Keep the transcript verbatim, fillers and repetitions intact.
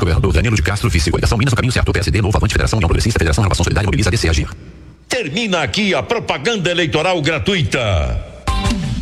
Governador Danilo de Castro, vice. Coligação Minas, o caminho certo. P S D, Novo, Avante, Federação União Progressista, Federação Renovação Solidária, Mobiliza, D C, Agir. Termina aqui a propaganda eleitoral gratuita.